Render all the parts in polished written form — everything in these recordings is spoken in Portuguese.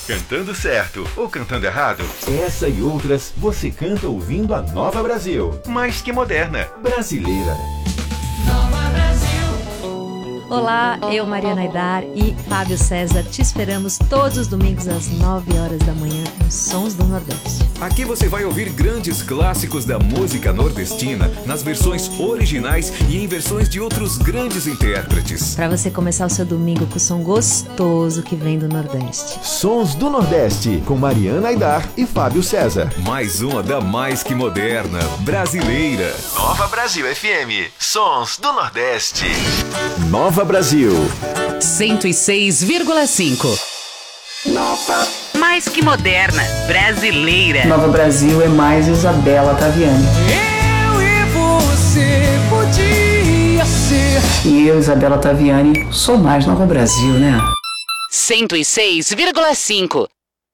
Cantando certo ou cantando errado? Essa e outras você canta ouvindo a Nova Brasil. Mais que moderna. Brasileira. Nova Brasil. Olá, eu, Mariana Aidar e Fábio César te esperamos todos os domingos às 9 horas da manhã nos Sons do Nordeste. Aqui você vai ouvir grandes clássicos da música nordestina nas versões originais e em versões de outros grandes intérpretes. Para você começar o seu domingo com o som gostoso que vem do Nordeste. Sons do Nordeste, com Mariana Aidar e Fábio César. Mais uma da mais que moderna, brasileira. Nova Brasil FM, Sons do Nordeste. Nova Brasil 106,5. Nova. Mais que moderna, brasileira. Nova Brasil é mais Isabela Taviani. Eu e você podia ser. E eu, Isabela Taviani, sou mais Nova Brasil, né? 106,5.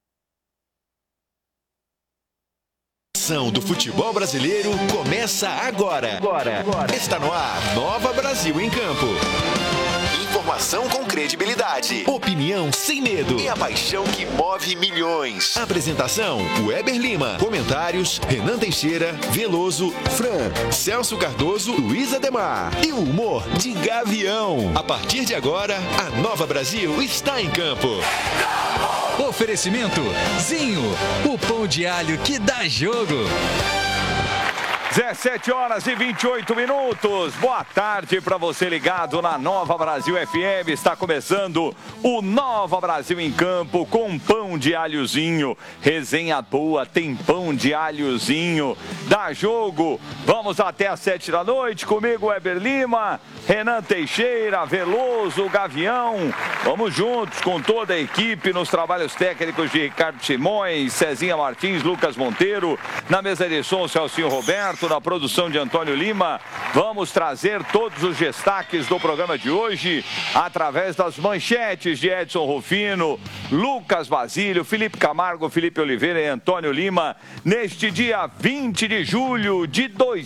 Do futebol brasileiro começa agora. Está no ar Nova Brasil em Campo. Informação com credibilidade, opinião sem medo e a paixão que move milhões. Apresentação: Weber Lima. Comentários: Renan Teixeira, Veloso, Fran, Celso Cardoso, Luiz Ademar. E o humor de Gavião. A partir de agora, a Nova Brasil está em campo. Oferecimento Zinho, o pão de alho que dá jogo. 17h28. Boa tarde para você ligado na Nova Brasil FM. Está começando o Nova Brasil em Campo com pão de alhozinho. Resenha boa, tem pão de alhozinho. Dá jogo. Vamos até às 7 da noite. Comigo, Weber Lima, Renan Teixeira, Veloso, Gavião. Vamos juntos com toda a equipe nos trabalhos técnicos de Ricardo Simões, Cezinha Martins, Lucas Monteiro. Na mesa de som, Celcinho Roberto. Na produção de Antônio Lima, vamos trazer todos os destaques do programa de hoje através das manchetes de Edson Rufino, Lucas Basílio, Felipe Camargo, Felipe Oliveira e Antônio Lima, neste dia 20 de julho de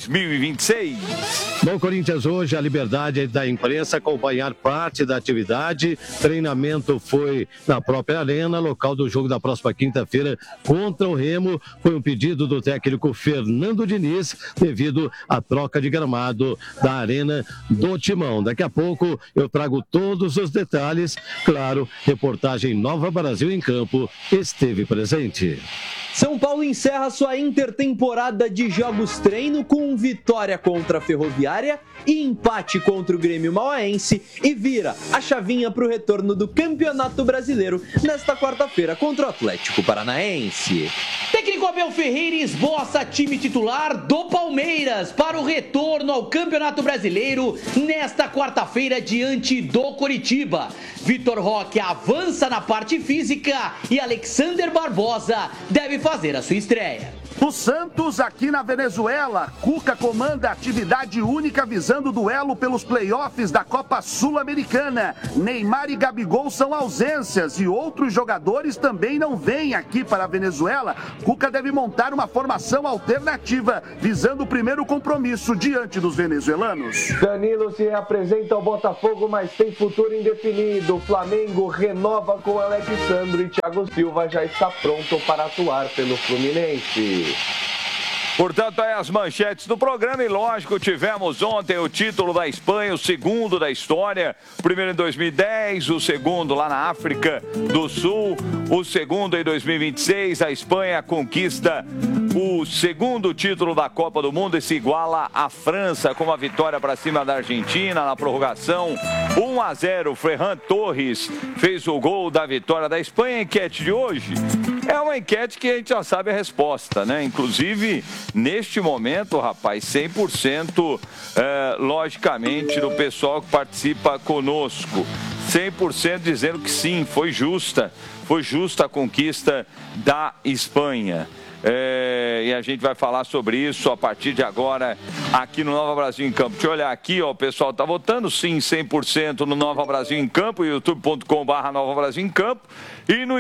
2026. No Corinthians hoje, a liberdade da imprensa acompanhar parte da atividade. Treinamento foi na própria arena, local do jogo da próxima quinta-feira contra o Remo. Foi um pedido do técnico Fernando Diniz, devido à troca de gramado da arena do Timão. Daqui a pouco eu trago todos os detalhes. Claro, reportagem Nova Brasil em Campo esteve presente. São Paulo encerra sua intertemporada de jogos treino com vitória contra a Ferroviária e empate contra o Grêmio Mauaense e vira a chavinha para o retorno do Campeonato Brasileiro nesta quarta-feira contra o Atlético Paranaense. Técnico Abel Ferreira esboça time titular do Palmeiras para o retorno ao Campeonato Brasileiro nesta quarta-feira diante do Coritiba. Vitor Roque avança na parte física e Alexander Barbosa deve fazer a sua estreia. O Santos aqui na Venezuela, Cuca comanda atividade única visando o duelo pelos playoffs da Copa Sul-Americana. Neymar e Gabigol são ausências e outros jogadores também não vêm aqui para a Venezuela. Cuca deve montar uma formação alternativa visando o primeiro compromisso diante dos venezuelanos. Danilo se reapresenta ao Botafogo, mas tem futuro indefinido. O Flamengo renova com Alexandre e Thiago Silva já está pronto para atuar pelo Fluminense. Portanto, aí as manchetes do programa e, lógico, tivemos ontem o título da Espanha, o segundo da história, o primeiro em 2010, o segundo lá na África do Sul, o segundo em 2026, a Espanha conquista o segundo título da Copa do Mundo e se iguala à França com uma vitória para cima da Argentina na prorrogação, 1-0, Ferran Torres fez o gol da vitória da Espanha. A enquete de hoje é uma enquete que a gente já sabe a resposta, né? Inclusive, neste momento, rapaz, 100% logicamente do pessoal que participa conosco. 100% dizendo que sim, foi justa a conquista da Espanha. E a gente vai falar sobre isso a partir de agora aqui no Nova Brasil em Campo. Deixa eu olhar aqui, ó, o pessoal tá votando sim, 100% no Nova Brasil em Campo, youtube.com/Nova Brasil em Campo e no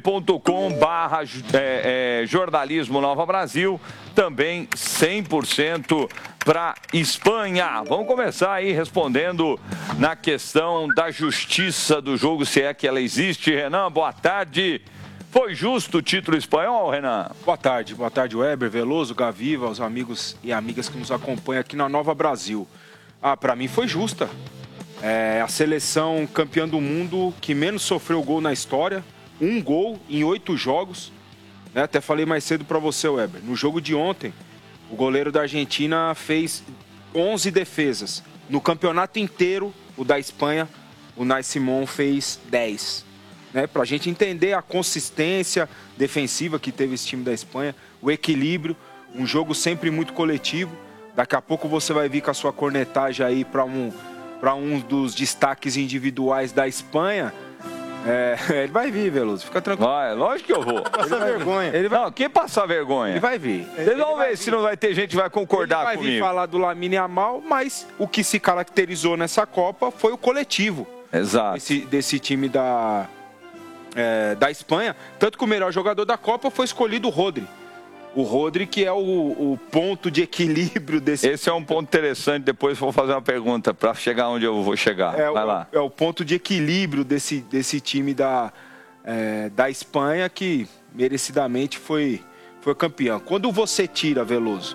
youtube.com/jornalismo Nova Brasil, também 100% para Espanha. Vamos começar aí respondendo na questão da justiça do jogo, se é que ela existe. Renan, boa tarde. Foi justo o título espanhol, Renan? Boa tarde, Weber, Veloso, Gaviva, os amigos e amigas que nos acompanham aqui na Nova Brasil. Para mim foi justa. É a seleção campeã do mundo que menos sofreu gol na história, 1 gol em 8 jogos. Né? Até falei mais cedo para você, Weber. No jogo de ontem, o goleiro da Argentina fez 11 defesas. No campeonato inteiro, o da Espanha, o Unai Simón fez 10. Né? Para a gente entender a consistência defensiva que teve esse time da Espanha, o equilíbrio, um jogo sempre muito coletivo. Daqui a pouco você vai vir com a sua cornetagem aí para um dos destaques individuais da Espanha. Ele vai vir, Veloso, fica tranquilo. Vai, lógico que eu vou. Passar vergonha. Não, quem passar vergonha? Ele vai vir. Vocês vão ver se não vai ter gente que vai concordar comigo. Ele vai vir falar do Lamine Yamal, mas o que se caracterizou nessa Copa foi o coletivo. Exato. Desse time da Espanha. Tanto que o melhor jogador da Copa foi escolhido o Rodri. O Rodri, que é o ponto de equilíbrio desse... Esse é um ponto interessante, depois vou fazer uma pergunta para chegar onde eu vou chegar. Vai lá. É o ponto de equilíbrio desse time da Espanha, que merecidamente foi campeão. Quando você tira, Veloso,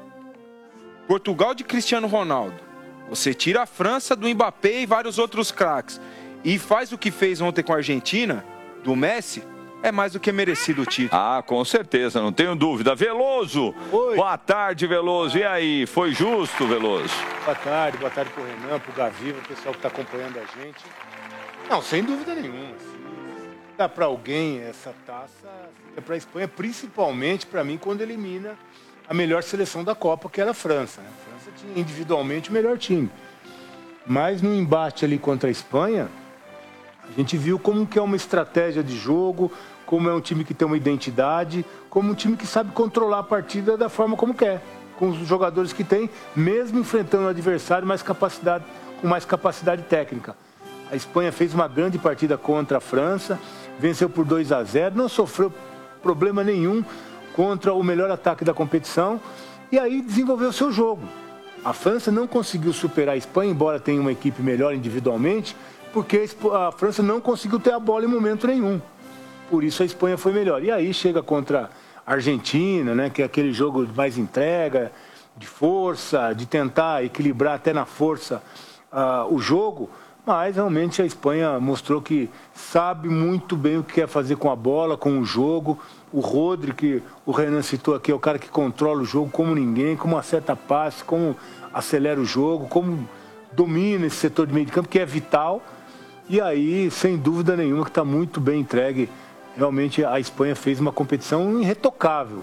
Portugal de Cristiano Ronaldo, você tira a França do Mbappé e vários outros craques, e faz o que fez ontem com a Argentina, do Messi... É mais do que merecido o título. Ah, com certeza, não tenho dúvida. Veloso, Oi. Boa tarde, Veloso. E aí, foi justo, Veloso? Boa tarde pro Renan, pro Gaviva, o pessoal que está acompanhando a gente. Não, sem dúvida nenhuma. Se dá para alguém essa taça, é para a Espanha, principalmente para mim, quando elimina a melhor seleção da Copa, que era a França. A França tinha individualmente o melhor time. Mas no embate ali contra a Espanha, a gente viu como que é uma estratégia de jogo, como é um time que tem uma identidade, como um time que sabe controlar a partida da forma como quer, com os jogadores que tem, mesmo enfrentando um adversário com mais capacidade técnica. A Espanha fez uma grande partida contra a França, venceu por 2-0, não sofreu problema nenhum contra o melhor ataque da competição e aí desenvolveu o seu jogo. A França não conseguiu superar a Espanha, embora tenha uma equipe melhor individualmente, porque a França não conseguiu ter a bola em momento nenhum. Por isso a Espanha foi melhor. E aí chega contra a Argentina, né, que é aquele jogo de mais entrega, de força, de tentar equilibrar até na força o jogo. Mas realmente a Espanha mostrou que sabe muito bem o que quer fazer com a bola, com o jogo. O Rodri, que o Renan citou aqui, é o cara que controla o jogo como ninguém, como acerta passe, como acelera o jogo, como domina esse setor de meio de campo, que é vital. E aí, sem dúvida nenhuma, que está muito bem entregue. Realmente, a Espanha fez uma competição irretocável,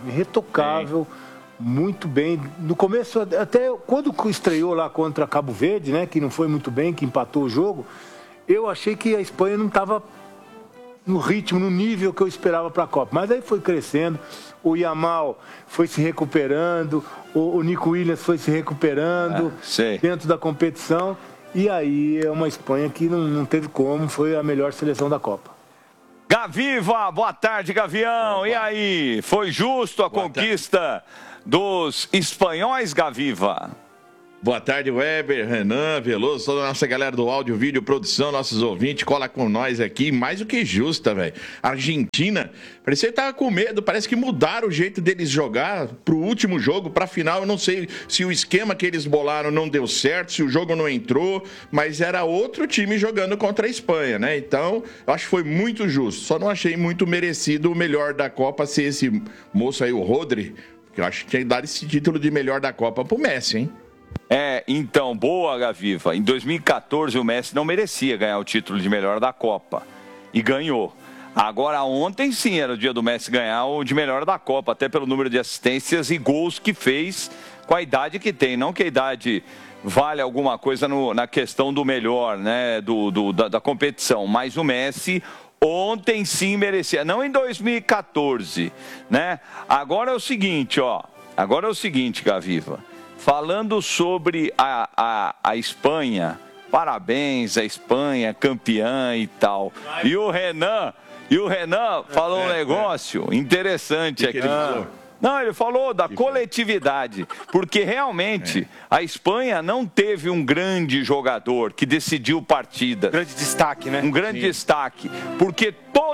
muito bem. No começo, até quando estreou lá contra Cabo Verde, né, que não foi muito bem, que empatou o jogo, eu achei que a Espanha não estava no ritmo, no nível que eu esperava para a Copa. Mas aí foi crescendo, o Yamal foi se recuperando, o Nico Williams foi se recuperando dentro da competição. E aí é uma Espanha que não teve como, foi a melhor seleção da Copa. Gaviva, boa tarde, Gavião. E aí, foi justo a conquista dos espanhóis, Gaviva? Boa tarde, Weber, Renan, Veloso, toda a nossa galera do áudio, vídeo, produção, nossos ouvintes, cola com nós aqui, mais do que justa, velho. Argentina, parecia que tava com medo, parece que mudaram o jeito deles jogar pro último jogo, pra final, eu não sei se o esquema que eles bolaram não deu certo, se o jogo não entrou, mas era outro time jogando contra a Espanha, né? Então, eu acho que foi muito justo, só não achei muito merecido o melhor da Copa ser esse moço aí, o Rodri, que eu acho que tinha que dar esse título de melhor da Copa pro Messi, hein? Então, boa, Gaviva. Em 2014, o Messi não merecia ganhar o título de melhor da Copa. E ganhou. Agora, ontem, sim, era o dia do Messi ganhar o de melhor da Copa, até pelo número de assistências e gols que fez com a idade que tem. Não que a idade vale alguma coisa na questão do melhor, né, da competição. Mas o Messi, ontem, sim, merecia. Não em 2014, né? Agora é o seguinte, Gaviva. Falando sobre a Espanha, parabéns à Espanha, campeã e tal. E o Renan falou um negócio interessante aqui. Não, ele falou da coletividade, porque realmente a Espanha não teve um grande jogador que decidiu partida. Grande destaque, né? Um grande destaque, porque todo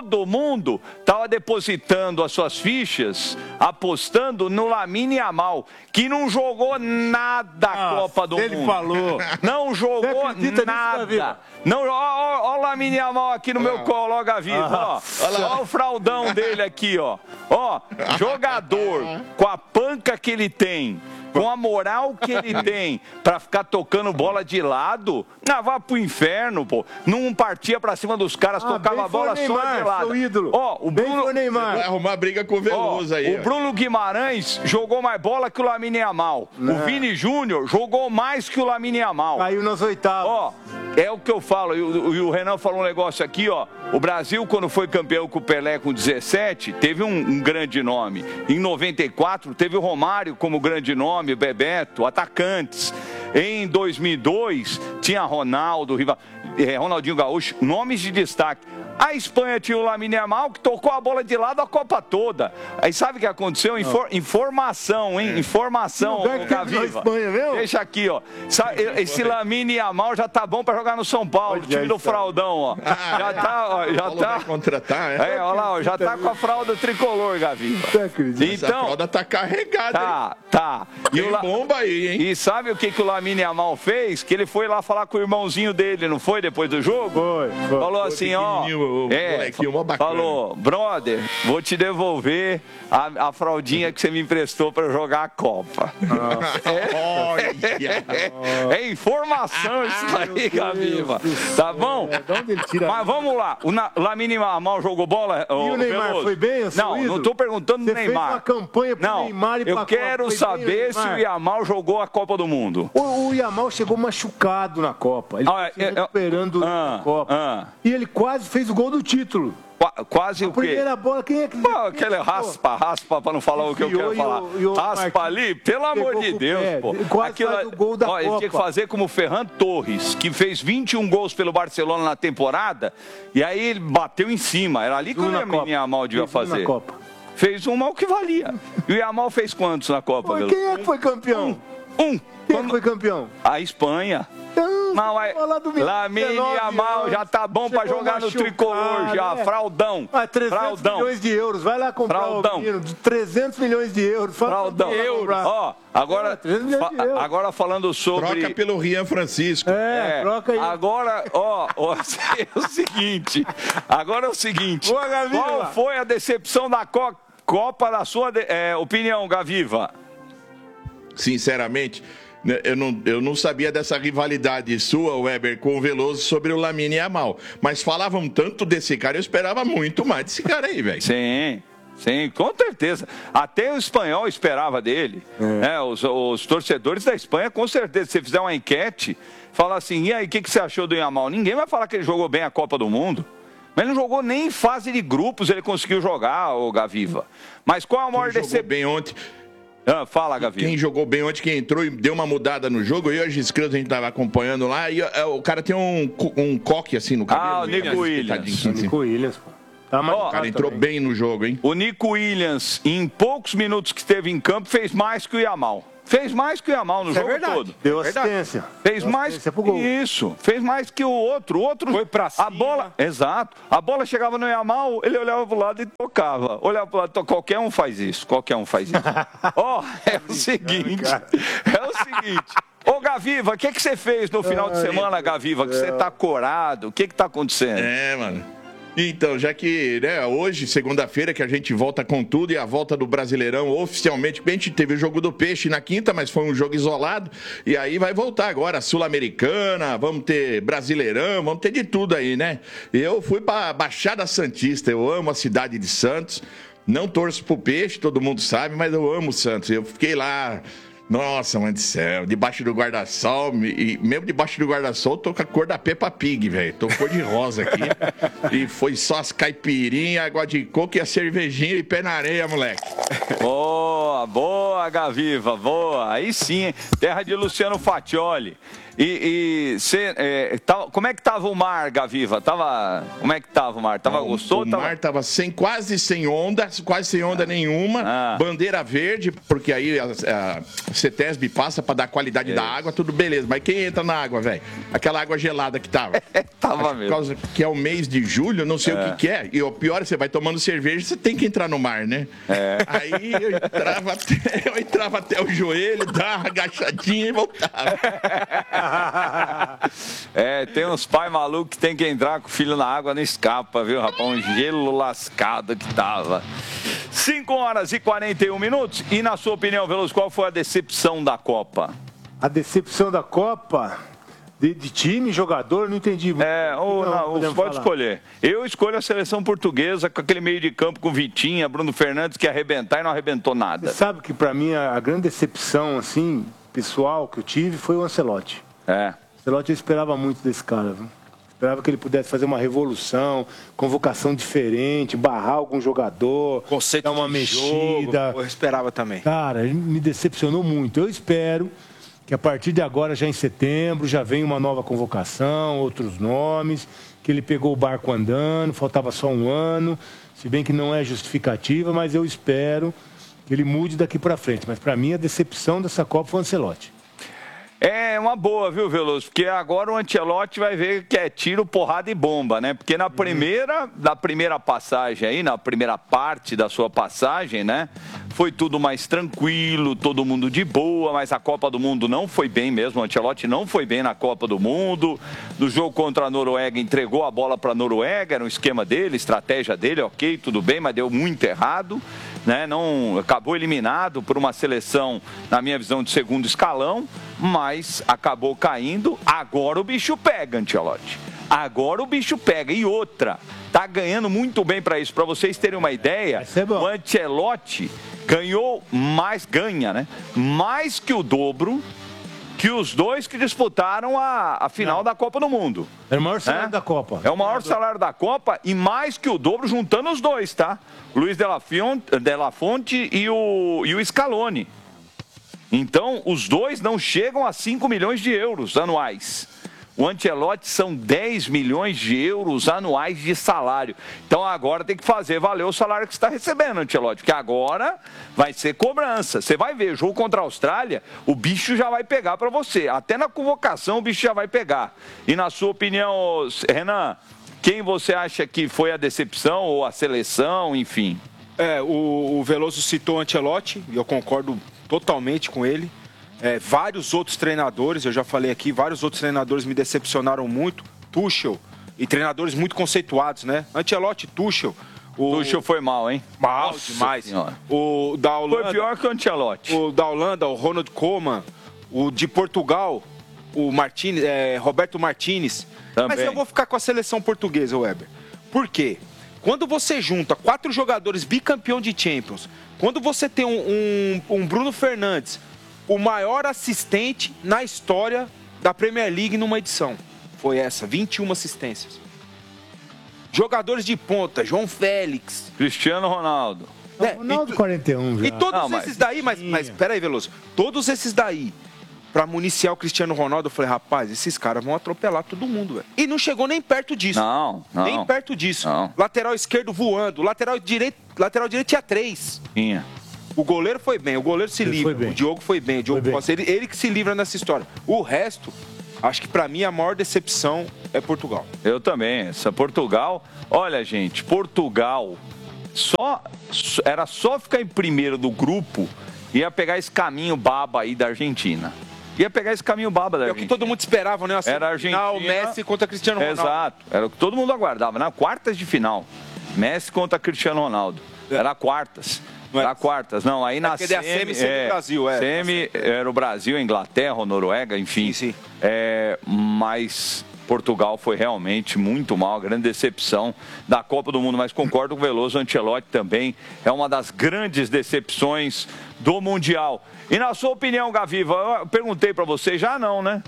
todo mundo estava depositando as suas fichas, apostando no Lamine Yamal, que não jogou nada a Copa do Mundo. Ele falou. Não jogou nada. Não, ó o Lamine Yamal aqui no meu colo, ó, Gaviva. Ó o fraldão dele aqui, ó. Ó, jogador com a panca que ele tem, com a moral que ele tem pra ficar tocando bola de lado, vá pro inferno, pô. Não partia pra cima dos caras, tocava a bola Neymar, só de lado. seu ídolo. Ó, o Bruno Neymar. Vai arrumar briga com o Veloso aí. O Bruno Guimarães jogou mais bola que o Lamine Yamal. O Vini Júnior jogou mais que o Lamine Yamal. Caiu nas oitavas. Ó, é o que eu falo. E o Renan falou um negócio aqui, ó. O Brasil, quando foi campeão com o Pelé com 17, teve um grande nome. Em 94, teve o Romário como grande nome, o Bebeto, atacantes. Em 2002, tinha Ronaldo, Ronaldinho Gaúcho, nomes de destaque. A Espanha tinha o Lamine Yamal, que tocou a bola de lado a Copa toda. Aí sabe o que aconteceu? Informação, hein? Informação, Gaviva. Deixa aqui, ó. Esse Lamine Yamal já tá bom pra jogar no São Paulo, time do Fraldão, ó. Já tá, ó. Já tá. Vai contratar, é? Olha lá, ó, já tá com a fralda tricolor, Gaviva. Então, essa fralda tá carregada. Tá. E o bomba aí, hein? E sabe o que o Lamine Yamal fez? Que ele foi lá falar com o irmãozinho dele, não foi? Depois do jogo? Foi. Falou assim, ó. Falou, brother, vou te devolver a fraldinha que você me emprestou pra jogar a Copa. É informação isso aí, Gaviva. Tá bom? Mas vamos lá. O Lamine Yamal jogou bola? E o Neymar Veloso? Foi bem? Não tô perguntando do Neymar. Fez uma campanha pro Neymar e pra eu quero Copa. Saber se o Yamal jogou a Copa do Mundo. O Yamal chegou machucado na Copa. Ele tá se recuperando na Copa. E ele quase fez o gol do título. Quase o quê? Primeira bola, quem é que... Aquele raspa, pra não falar o que eu quero falar. Raspa ali, pelo amor de Deus, pô. Quase faz o gol da Copa. Ele tinha que fazer como o Ferran Torres, que fez 21 gols pelo Barcelona na temporada, e aí ele bateu em cima. Era ali que o Yamal devia fazer. Fez uma o que valia. E o Yamal fez quantos na Copa? Quem é que foi campeão? Quem é que foi campeão? A Espanha. Lamine Yamal já tá bom pra jogar no tricolor já, fraldão. 300 milhões de euros, vai lá comprar o menino, 300 milhões de euros. Fraldão. Ó, agora falando sobre... Troca pelo Rian Francisco. Troca aí. Agora, é o seguinte, qual foi a decepção da Copa, na sua opinião, Gaviva? Sinceramente... Eu não sabia dessa rivalidade sua, Weber, com o Veloso sobre o Lamine Yamal. Mas falavam tanto desse cara, eu esperava muito mais desse cara aí, velho. Sim, com certeza. Até o espanhol esperava dele. Os torcedores da Espanha, com certeza. Se você fizer uma enquete, fala assim, e aí, o que você achou do Yamal? Ninguém vai falar que ele jogou bem a Copa do Mundo. Mas ele não jogou nem em fase de grupos, ele conseguiu jogar, o Gaviva. Mas qual a maior decepção? Bem ontem... fala, Gaviva. Quem jogou bem ontem, quem entrou e deu uma mudada no jogo, eu e a Giscruz, a gente tava acompanhando lá, e o cara tem um coque assim no cabelo. O Nico Williams. Nico Williams, pô. O cara entrou bem no jogo, hein? O Nico Williams, em poucos minutos que esteve em campo, fez mais que o Yamal. Fez mais que o Yamal no jogo todo. Deu assistência. Fez mais pro gol. Isso. Fez mais que o outro. O outro foi pra cima. A bola, exato. A bola chegava no Yamal, ele olhava pro lado e tocava. Olhava pro lado, qualquer um faz isso. É o seguinte. Ô, Gaviva, o que você fez no final de semana, Gaviva? Que você tá corado? O que tá acontecendo? Mano. Então, já que hoje, segunda-feira, que a gente volta com tudo e a volta do Brasileirão oficialmente, a gente teve o jogo do Peixe na quinta, mas foi um jogo isolado, e aí vai voltar agora, Sul-Americana, vamos ter Brasileirão, vamos ter de tudo aí, né? Eu fui pra Baixada Santista, eu amo a cidade de Santos, não torço pro Peixe, todo mundo sabe, mas eu amo Santos, eu fiquei lá... Nossa, mãe do céu, debaixo do guarda-sol, e mesmo debaixo do guarda-sol, tô com a cor da Peppa Pig, velho. Tô cor de rosa aqui. E foi só as caipirinhas, água de coco e a cervejinha e pé na areia, moleque. Boa, Gaviva, boa. Aí sim, hein? Terra de Luciano Faccioli. Como é que tava o mar, Gaviva? Como é que tava o mar? Tava gostoso? O mar tava quase sem onda nenhuma. Bandeira verde, porque aí a CETESB passa para dar qualidade da água, tudo beleza. Mas quem entra na água, velho? Aquela água gelada que tava. Tava mesmo. Por causa que é o mês de julho, não sei o que é. E o pior é que você vai tomando cerveja, você tem que entrar no mar, né? Aí eu entrava até o joelho, dava uma agachadinha e voltava. Tem uns pais malucos que tem que entrar com o filho na água, não escapa, viu, rapaz? Um gelo lascado que tava. 5h41. E na sua opinião, Veloso, qual foi a decepção da Copa? A decepção da Copa? De time, jogador, não entendi. Pode escolher. Eu escolho a seleção portuguesa com aquele meio de campo com Vitinha, Bruno Fernandes, que ia arrebentar e não arrebentou nada. Você sabe que pra mim a grande decepção, assim, pessoal que eu tive foi o Ancelotti. O Ancelotti eu esperava muito desse cara, viu? Esperava que ele pudesse fazer uma revolução, convocação diferente, barrar algum jogador, conceito dar uma mexida. Eu esperava também. Cara, ele me decepcionou muito. Eu espero que a partir de agora, já em setembro, já vem uma nova convocação, outros nomes, que ele pegou o barco andando, faltava só um ano, se bem que não é justificativa, mas eu espero que ele mude daqui para frente. Mas para mim a decepção dessa Copa foi o Ancelotti. É uma boa, viu, Veloso? Porque agora o Ancelotti vai ver que é tiro, porrada e bomba, né? Porque na primeira passagem aí, na primeira parte da sua passagem, né? Foi tudo mais tranquilo, todo mundo de boa, mas a Copa do Mundo não foi bem mesmo. O Ancelotti não foi bem na Copa do Mundo. No jogo contra a Noruega, entregou a bola para a Noruega, era um esquema dele, estratégia dele, ok, tudo bem, mas deu muito errado. Né, não acabou eliminado por uma seleção, na minha visão, de segundo escalão, mas acabou caindo. Agora o bicho pega, Ancelotti. Agora o bicho pega. E outra, tá ganhando muito bem para isso. Para vocês terem uma ideia, o Ancelotti ganha, né? Mais que o dobro que os dois que disputaram a final da Copa do Mundo. É o maior salário da Copa. É o maior salário da Copa e mais que o dobro juntando os dois, tá? Luiz de la Fonte e o Scaloni. Então, os dois não chegam a 5 milhões de euros anuais. O Ancelotti são 10 milhões de euros anuais de salário. Então agora tem que fazer valer o salário que você está recebendo, Ancelotti, porque agora vai ser cobrança. Você vai ver, jogo contra a Austrália, o bicho já vai pegar para você. Até na convocação o bicho já vai pegar. E na sua opinião, Renan, quem você acha que foi a decepção ou a seleção, enfim? O Veloso citou o Ancelotti, e eu concordo totalmente com ele. Vários outros treinadores, eu já falei aqui, vários outros treinadores me decepcionaram muito. Tuchel, e treinadores muito conceituados, né? Ancelotti, Tuchel. Tuchel foi mal, hein? Mal Nossa demais. Senhora. O da Holanda, foi pior que o Ancelotti. O da Holanda, o Ronald Koeman. O de Portugal, o Martínez, Roberto Martínez. Também. Mas eu vou ficar com a seleção portuguesa, Weber. Por quê? Quando você junta 4 jogadores bicampeão de Champions, quando você tem um Bruno Fernandes, o maior assistente na história da Premier League numa edição. Foi essa, 21 assistências. Jogadores de ponta, João Félix. Cristiano Ronaldo. Ronaldo 41 já. E todos esses daí, mas peraí, Veloso. Todos esses daí, pra municiar o Cristiano Ronaldo, eu falei, rapaz, esses caras vão atropelar todo mundo, velho. E não chegou nem perto disso. Não. Nem perto disso. Não. Lateral esquerdo voando, lateral direito tinha 3. Tinha. O goleiro foi bem, o goleiro se livra, o Diogo foi bem, o Diogo Costa, ele que se livra nessa história. O resto, acho que pra mim a maior decepção é Portugal. Eu também, Portugal, olha gente, Portugal era só ficar em primeiro do grupo, ia pegar esse caminho baba aí da Argentina. Ia pegar esse caminho baba da Argentina. É o que todo mundo esperava, né? Era a Argentina, Messi contra Cristiano Ronaldo. Exato, era o que todo mundo aguardava, na quartas de final. Messi contra Cristiano Ronaldo. Era quartas. Era quartas, não, aí na semi... semi do Brasil, Semi era o Brasil, a Inglaterra, a Noruega, enfim. Sim. Mas Portugal foi realmente muito mal, a grande decepção da Copa do Mundo. Mas concordo com o Veloso, o Ancelotti também é uma das grandes decepções do Mundial. E na sua opinião, Gaviva, eu perguntei para você, já não, né?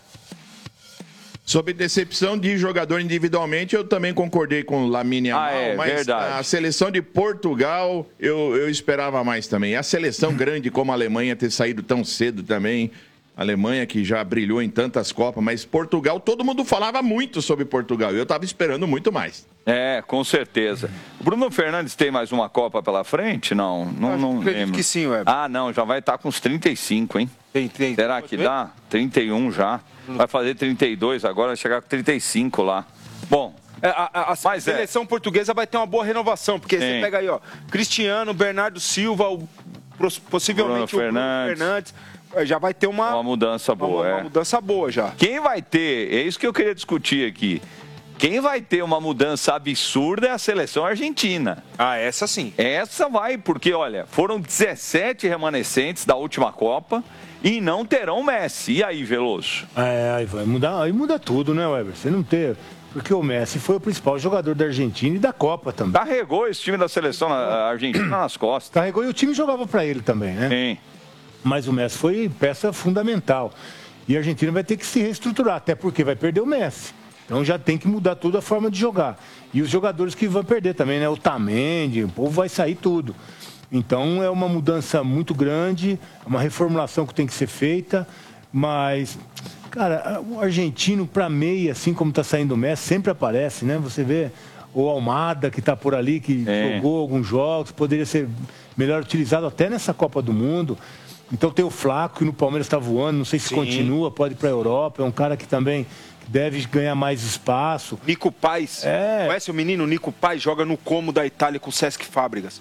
Sobre decepção de jogador individualmente, eu também concordei com o Lamine Yamal, mas verdade. A seleção de Portugal eu esperava mais também. A seleção grande como a Alemanha ter saído tão cedo também, Alemanha, que já brilhou em tantas Copas, mas Portugal, todo mundo falava muito sobre Portugal. E eu estava esperando muito mais. Com certeza. O Bruno Fernandes tem mais uma Copa pela frente? Não lembro. Que sim, Weber. Não, já vai estar com uns 35, hein? Tem. Será que dá? 31 já. Vai fazer 32 agora, vai chegar com 35 lá. Bom, a seleção portuguesa vai ter uma boa renovação, porque você pega aí, ó, Cristiano, Bernardo Silva, possivelmente Bruno Bruno Fernandes. Já vai ter uma mudança boa. Uma mudança boa já. Quem vai ter, é isso que eu queria discutir aqui. Quem vai ter uma mudança absurda é a seleção argentina. Essa sim. Essa vai, porque, olha, foram 17 remanescentes da última Copa e não terão Messi. E aí, Veloso? Aí vai mudar, aí muda tudo, né, Weber? Você não ter... Porque o Messi foi o principal jogador da Argentina e da Copa também. Carregou esse time da seleção argentina nas costas. Carregou e o time jogava para ele também, né? Sim. Mas o Messi foi peça fundamental. E a Argentina vai ter que se reestruturar, até porque vai perder o Messi. Então já tem que mudar toda a forma de jogar. E os jogadores que vão perder também, né? O Otamendi, o povo vai sair tudo. Então é uma mudança muito grande, uma reformulação que tem que ser feita. Mas, cara, o argentino para meia, assim como está saindo o Messi, sempre aparece, né? Você vê o Almada, que está por ali, que jogou alguns jogos, poderia ser melhor utilizado até nessa Copa do Mundo. Então tem o Flaco, que no Palmeiras está voando, não sei se continua, pode ir para a Europa, é um cara que também deve ganhar mais espaço. Nico Paz, conhece o menino Nico Paz? Joga no Como da Itália com o Cesc Fábricas.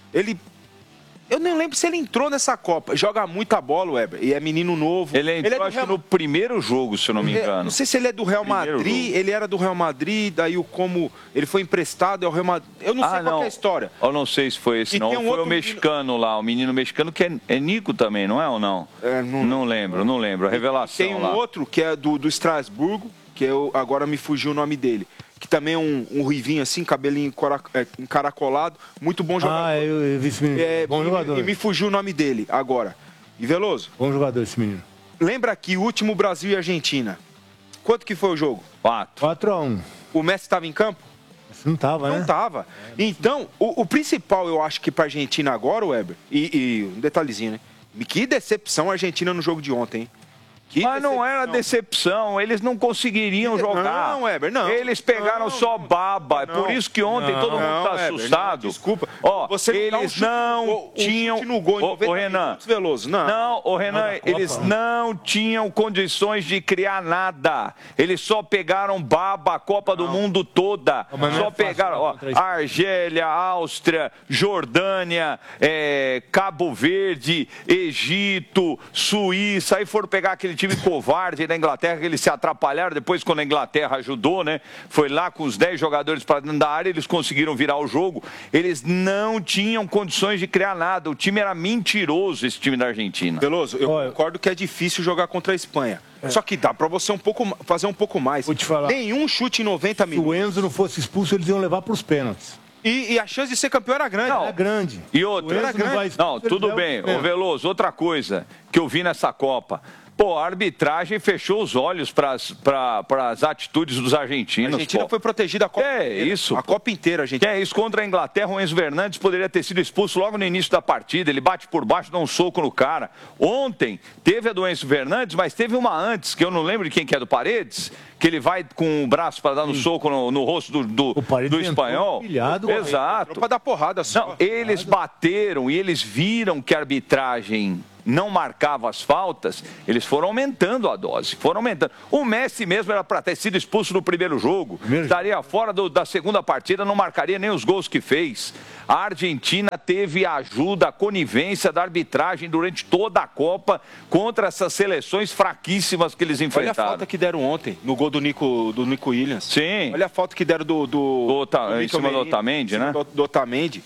Eu nem lembro se ele entrou nessa Copa. Joga muita bola, Weber. E é menino novo. Ele entrou, acho que no primeiro jogo, se eu não me engano. Não sei se ele é do Real Madrid. Ele era do Real Madrid, daí ele foi emprestado ao Real Madrid. Eu não sei qual é a história. Eu não sei se foi esse, não. Foi o mexicano lá, o menino mexicano, que é Nico também, não é ou não? Não lembro. A revelação tem um lá. outro que é do Estrasburgo, que agora me fugiu o nome dele. Que também é um ruivinho assim, cabelinho encaracolado, muito bom jogador. Eu vi esse menino. Bom jogador. E me fugiu o nome dele agora. E Veloso? Bom jogador esse menino. Lembra que o último Brasil e Argentina, quanto que foi o jogo? 4-1. O Messi estava em campo? Não estava, né? Não estava. Então, o principal, eu acho que para a Argentina agora, Weber, e um detalhezinho, né? Que decepção a Argentina no jogo de ontem, hein? Mas não era decepção, eles não conseguiriam jogar. Não, Weber, não. Eles pegaram só baba, é por isso que ontem todo mundo está assustado. Desculpa. Eles não tinham... Ô, Renan, Veloso, Renan, eles não tinham condições de criar nada. Eles só pegaram baba a Copa do Mundo toda. Só pegaram Argélia, Áustria, Jordânia, Cabo Verde, Egito, Suíça. Aí foram pegar aquele time covarde da Inglaterra, que eles se atrapalharam depois quando a Inglaterra ajudou, né? Foi lá com os 10 jogadores para dentro da área, eles conseguiram virar o jogo. Eles não tinham condições de criar nada. O time era mentiroso, esse time da Argentina. Veloso, eu concordo que é difícil jogar contra a Espanha. Só que dá para você fazer um pouco mais. Vou te falar. Nenhum chute em 90 minutos. Se o Enzo não fosse expulso, eles iam levar para os pênaltis. E a chance de ser campeão era grande. Era grande. E outra, não, tudo bem. Ô, Veloso, outra coisa que eu vi nessa Copa. Pô, a arbitragem fechou os olhos para as atitudes dos argentinos. A Argentina foi protegida a Copa inteira. Isso. A Copa inteira, gente. É isso. Contra a Inglaterra, o Enzo Fernandes poderia ter sido expulso logo no início da partida. Ele bate por baixo, dá um soco no cara. Ontem, teve a do Enzo Fernandes, mas teve uma antes, que eu não lembro de quem que é, do Paredes, que ele vai com o braço para dar um soco no rosto do espanhol. Exato. Para dar porrada só. Não, eles bateram e eles viram que a arbitragem não marcava as faltas, eles foram aumentando a dose, foram aumentando. O Messi mesmo era para ter sido expulso no primeiro jogo, estaria fora da segunda partida, não marcaria nem os gols que fez. A Argentina teve a ajuda, a conivência da arbitragem durante toda a Copa contra essas seleções fraquíssimas que eles enfrentaram. Olha a falta que deram ontem, no gol do Nico Williams. Sim. Olha a falta que deram em cima do Otamendi, né? Do Otamendi,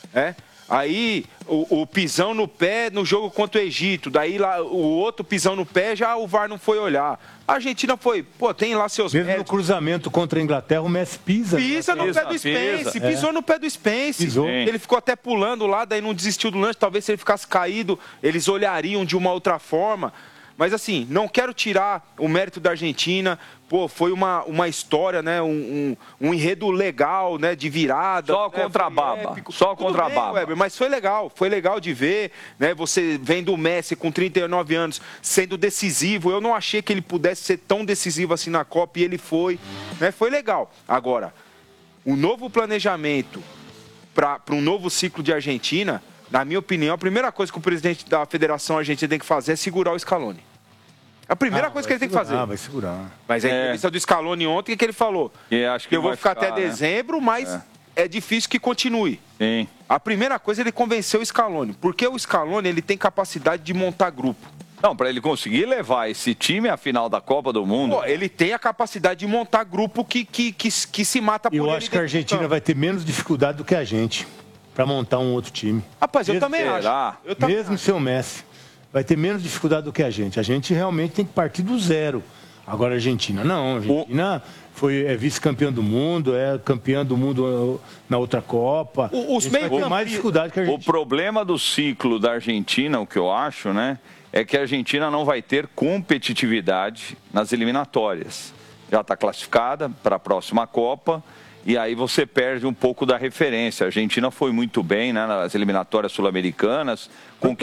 Aí, o pisão no pé no jogo contra o Egito. Daí, lá, o outro pisão no pé, já o VAR não foi olhar. A Argentina foi, tem lá seus méritos. Mesmo no cruzamento contra a Inglaterra, o Messi pisa. Pisa no pé do Spence, pisou no pé do Spence. Pisou. Ele ficou até pulando lá, daí não desistiu do lance. Talvez se ele ficasse caído, eles olhariam de uma outra forma. Mas assim, não quero tirar o mérito da Argentina. Pô, foi uma história, né? Um enredo legal, né? De virada. Só contra a baba. Só contra a baba. Weber, mas foi legal de ver, né? Você vendo o Messi com 39 anos sendo decisivo. Eu não achei que ele pudesse ser tão decisivo assim na Copa e ele foi, né? Foi legal. Agora, o novo planejamento para um novo ciclo de Argentina, na minha opinião, a primeira coisa que o presidente da Federação Argentina tem que fazer é segurar o Scaloni. A primeira coisa que ele tem que fazer. Vai segurar. Mas a entrevista do Scaloni ontem, o que ele falou? Acho que eu vou ficar até dezembro, mas é difícil que continue. Sim. A primeira coisa, ele convenceu o Scaloni. Porque o Scaloni, ele tem capacidade de montar grupo. Não, para ele conseguir levar esse time à final da Copa do Mundo... Pô, ele tem a capacidade de montar grupo que se mata por ele. Eu acho que a Argentina vai ter menos dificuldade do que a gente para montar um outro time. Rapaz, eu também acho. Mesmo sem o Messi. Vai ter menos dificuldade do que a gente. A gente realmente tem que partir do zero. Agora a Argentina não. A Argentina é vice-campeã do mundo, é campeã do mundo na outra Copa. Vai ter mais dificuldade que a Argentina. O problema do ciclo da Argentina, o que eu acho, né, é que a Argentina não vai ter competitividade nas eliminatórias. Já está classificada para a próxima Copa. E aí você perde um pouco da referência. A Argentina foi muito bem, né, nas eliminatórias sul-americanas,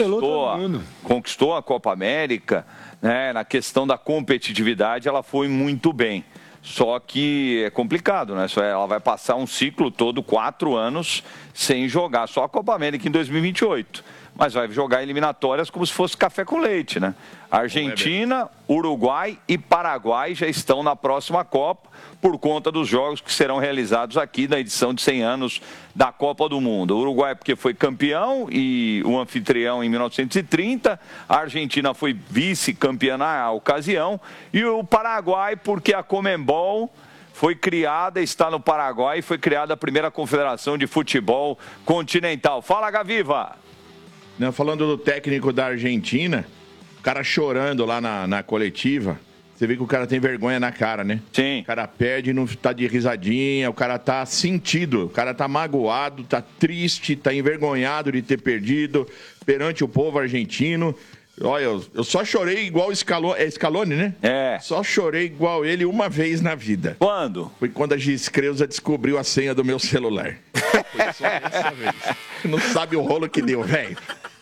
conquistou a Copa América, né, na questão da competitividade ela foi muito bem. Só que é complicado, né? Ela vai passar um ciclo todo, 4 anos, sem jogar só a Copa América em 2028. Mas vai jogar eliminatórias como se fosse café com leite, né? Argentina, Uruguai e Paraguai já estão na próxima Copa por conta dos jogos que serão realizados aqui na edição de 100 anos da Copa do Mundo. O Uruguai porque foi campeão e o anfitrião em 1930, a Argentina foi vice-campeã na ocasião e o Paraguai porque a Conmebol foi criada, está no Paraguai, foi criada a primeira confederação de futebol continental. Fala, Gaviva! Não, falando do técnico da Argentina, o cara chorando lá na coletiva, você vê que o cara tem vergonha na cara, né? Sim. O cara perde, não tá de risadinha, o cara tá sentido, o cara tá magoado, tá triste, tá envergonhado de ter perdido perante o povo argentino. Olha, eu só chorei igual o Scaloni, é Scaloni, né? É. Só chorei igual ele uma vez na vida. Quando? Foi quando a Giz Creuza descobriu a senha do meu celular. Foi só essa vez. Não sabe o rolo que deu, velho.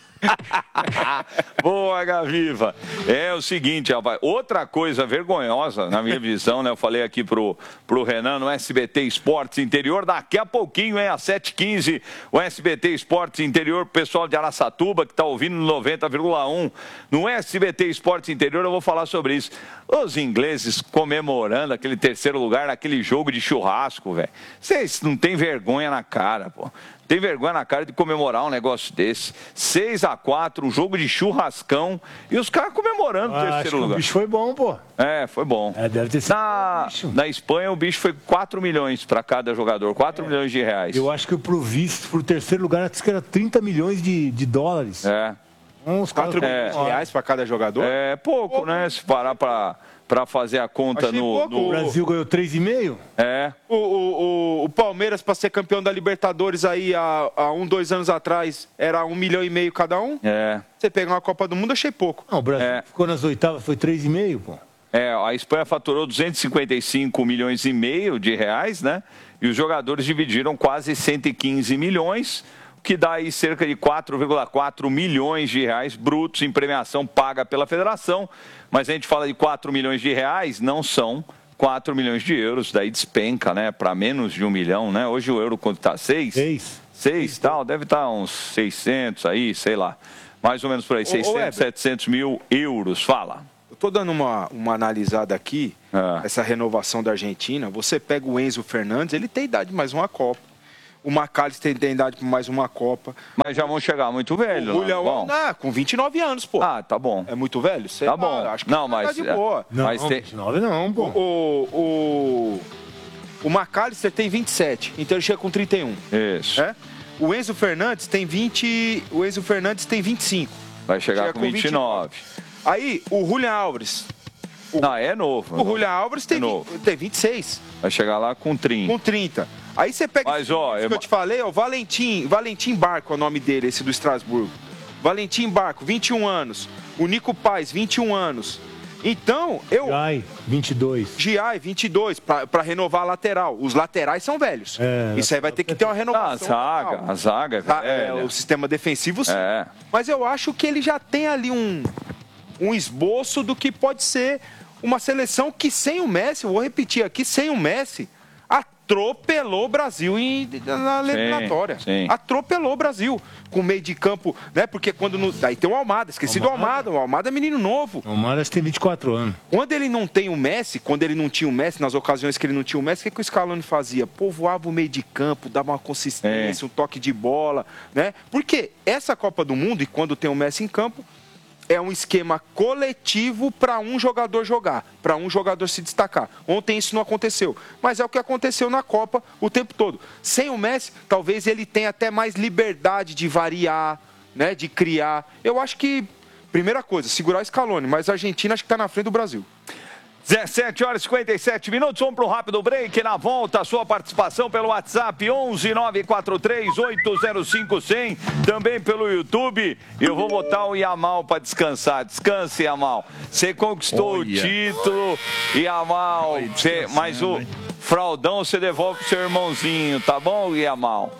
Boa, Gaviva. É o seguinte, rapaz, outra coisa vergonhosa, na minha visão, né? Eu falei aqui pro Renan no SBT Esportes Interior, daqui a pouquinho, às 7h15, o SBT Esportes Interior, pessoal de Araçatuba, que tá ouvindo no 90,1. No SBT Esportes Interior, eu vou falar sobre isso. Os ingleses comemorando aquele terceiro lugar naquele jogo de churrasco, velho. Vocês não têm vergonha na cara, pô. Tem vergonha na cara de comemorar um negócio desse. 6-4, um jogo de churrascão. E os caras comemorando o terceiro lugar. O bicho foi bom, pô. É, foi bom. Deve ter sido na Espanha, o bicho foi 4 milhões para cada jogador. 4 milhões de reais. Eu acho que pro terceiro lugar, acho que era 30 milhões de dólares. É. Uns 4 milhões de reais para cada jogador? É pouco, né? Se parar para fazer a conta no... O Brasil ganhou 3,5? É. O Palmeiras, para ser campeão da Libertadores aí há 2 anos atrás, era 1,5 milhão cada um. É. Você pegar uma Copa do Mundo, achei pouco. Não, o Brasil ficou nas oitavas, foi 3,5, pô. É, a Espanha faturou 255 milhões e meio de reais, né? E os jogadores dividiram quase 115 milhões, que dá aí cerca de 4,4 milhões de reais brutos em premiação paga pela federação. Mas a gente fala de 4 milhões de reais, não são 4 milhões de euros, daí despenca, né, para menos de 1 milhão, né? Hoje o euro quanto tá? 6? 6, tal, deve estar uns 600 aí, sei lá. Mais ou menos por aí, 600, 700 mil euros, fala. Eu tô dando uma analisada aqui, essa renovação da Argentina. Você pega o Enzo Fernandes, ele tem idade de mais uma Copa. O McAllister tem idade para mais uma Copa. Mas já vão chegar muito velho. O Julião, com 29 anos, pô. Ah, tá bom. É muito velho? Sei tá lá, bom. Acho que não, mas de boa. Não, mas tem... 29 não, pô. O McAllister tem 27, então ele chega com 31. Isso. É? O Enzo Fernandes tem 20, o Enzo Fernandes tem 25. Vai chegar com 29. Aí, o Julián Álvares. É novo. O Julián Álvares tem 26. Vai chegar lá com 30. Com 30. Aí você pega que eu te falei, Valentim Barco é o nome dele, esse do Estrasburgo. Valentim Barco, 21 anos. O Nico Paz, 21 anos. Então, Giai, 22. Giai, 22, pra renovar a lateral. Os laterais são velhos. Isso aí vai ter que ter uma renovação. A zaga é velha. O sistema defensivo, sim. Mas eu acho que ele já tem ali um esboço do que pode ser uma seleção que sem o Messi, eu vou repetir aqui, sem o Messi, atropelou o Brasil na eliminatória. Atropelou o Brasil. Com meio de campo, né? Porque quando... Aí tem o Almada, esqueci do Almada. O Almada é menino novo. O Almada tem 24 anos. Quando ele não tem o Messi, quando ele não tinha o Messi, nas ocasiões que ele não tinha o Messi, o que o Scaloni fazia? Povoava o meio de campo, dava uma consistência, um toque de bola, né? Porque essa Copa do Mundo, e quando tem o Messi em campo, é um esquema coletivo para um jogador jogar, para um jogador se destacar. Ontem isso não aconteceu, mas é o que aconteceu na Copa o tempo todo. Sem o Messi, talvez ele tenha até mais liberdade de variar, né, de criar. Eu acho que, primeira coisa, segurar o Scaloni, mas a Argentina acho que está na frente do Brasil. 17 horas e 57 minutos, vamos para um rápido break. Na volta, a sua participação pelo WhatsApp 11 943 805 100, também pelo YouTube. E eu vou botar o Yamal para descansar. Descanse, Yamal. Você conquistou o título, Yamal. Mas o fraldão você devolve pro seu irmãozinho, tá bom, Yamal?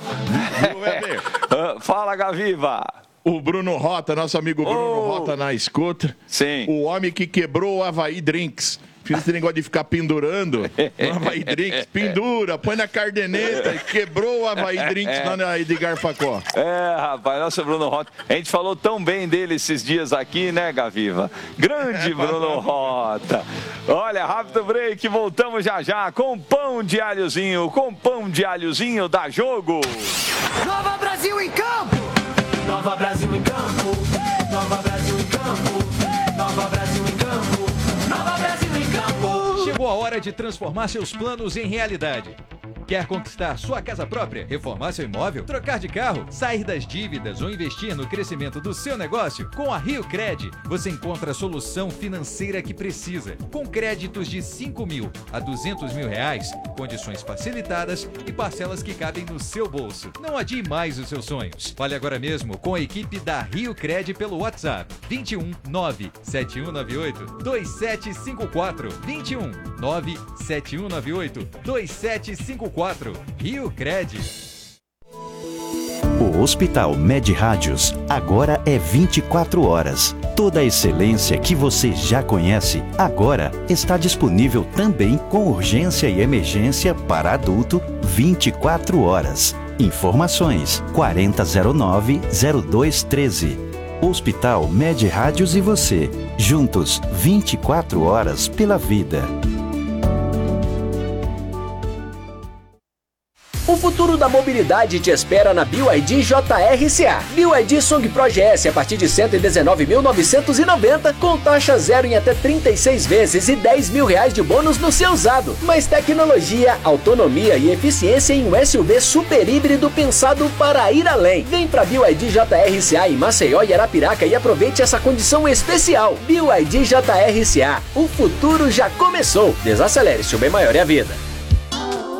Fala, Gaviva. O Bruno Rota, nosso amigo Bruno Rota na escuta. Sim. O homem que quebrou o Havaí Drinks. Fiz esse negócio de ficar pendurando. O Havaí Drinks, pendura, põe na cardeneta e quebrou o Havaí Drinks lá na Edgar Facó. Rapaz, nosso Bruno Rota. A gente falou tão bem dele esses dias aqui, né, Gaviva? Grande Bruno Rota. Olha, rápido break, voltamos já com pão de alhozinho, da Jogo. Nova Brasil em campo! Nova Brasil em campo! Nova Brasil em campo! Nova Brasil em campo! Nova Brasil em campo! Chegou a hora de transformar seus planos em realidade. Quer conquistar sua casa própria, reformar seu imóvel, trocar de carro, sair das dívidas ou investir no crescimento do seu negócio? Com a Rio Cred, você encontra a solução financeira que precisa. Com créditos de 5 mil a 200 mil reais, condições facilitadas e parcelas que cabem no seu bolso. Não adie mais os seus sonhos. Fale agora mesmo com a equipe da Rio Cred pelo WhatsApp 21 97198 2754 21 97198 2754. Rio Cred. O Hospital Med Rádios agora é 24 horas. Toda a excelência que você já conhece agora está disponível também com urgência e emergência para adulto 24 horas. Informações 4009-0213. Hospital Med Rádios e você, juntos 24 horas pela vida. O futuro da mobilidade te espera na BYD JRCA. BYD Song Pro GS a partir de R$ 119.990, com taxa zero em até 36 vezes e R$10 mil de bônus no seu usado. Mais tecnologia, autonomia e eficiência em um SUV super híbrido pensado para ir além. Vem pra BYD JRCA em Maceió e Arapiraca e aproveite essa condição especial. BYD JRCA, o futuro já começou. Desacelere, seu bem maior é a vida.